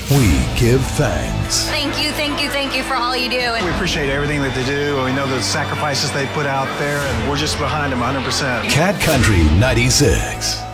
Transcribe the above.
we give thanks. Thank you for all you do. We appreciate everything that they do, and we know the sacrifices they put out there, and we're just behind them 100%. Cat Country 96.